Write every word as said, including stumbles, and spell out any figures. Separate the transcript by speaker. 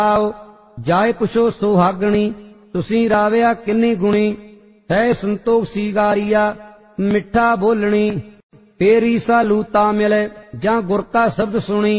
Speaker 1: जाए पुछो सुहागणी तुसी राविया किन्नी गुणी है संतोख सीगारिया मिठा बोलनी फेरी सालू ता मिले जां गुर का शब्द सुनी